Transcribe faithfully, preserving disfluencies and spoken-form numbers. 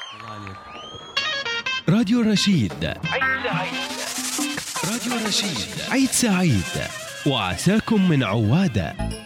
راديو رشيد. عيد سعيد. راديو رشيد، عيد سعيد وعساكم من عوادة.